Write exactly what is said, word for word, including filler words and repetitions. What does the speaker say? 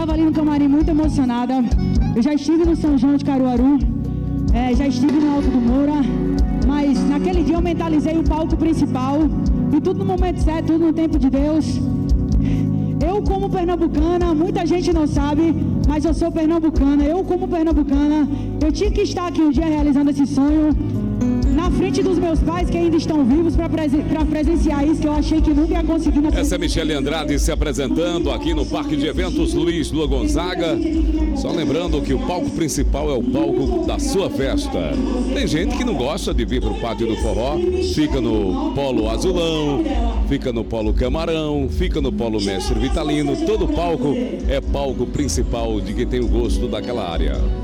estava ali no camarim muito emocionada. Eu já estive no São João de Caruaru, é, já estive no Alto do Moura, mas naquele dia eu mentalizei o palco principal e tudo no momento certo, tudo no tempo de Deus. Eu como pernambucana, muita gente não sabe, mas eu sou pernambucana. Eu como pernambucana, eu tinha que estar aqui um dia realizando esse sonho, na frente dos meus pais que ainda estão vivos, para presen presenciar isso que eu achei que nunca ia conseguir. Na Essa é Michele Andrade se apresentando aqui no Parque de Eventos Luiz Lua Gonzaga. Só lembrando que o palco principal é o palco da sua festa. Tem gente que não gosta de vir para o Pátio do Forró, fica no Polo Azulão, fica no Polo Camarão, fica no Polo Mestre Vitalino. Todo palco é palco principal de quem tem o gosto daquela área.